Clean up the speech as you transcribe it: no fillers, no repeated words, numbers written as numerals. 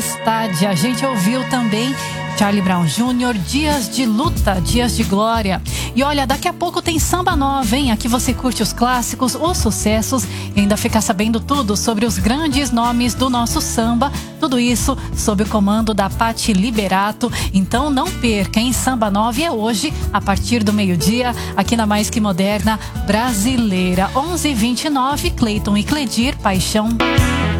Tempestade. A gente ouviu também Charlie Brown Jr., Dias de Luta, Dias de Glória. E olha, daqui a pouco tem samba nova, hein? Aqui você curte os clássicos, os sucessos e ainda fica sabendo tudo sobre os grandes nomes do nosso samba. Tudo isso sob o comando da Patti Liberato. Então não perca, hein? Samba nova é hoje, a partir do meio-dia, aqui na Mais Que Moderna Brasileira. 11h29, Cleiton e Cledir, Paixão.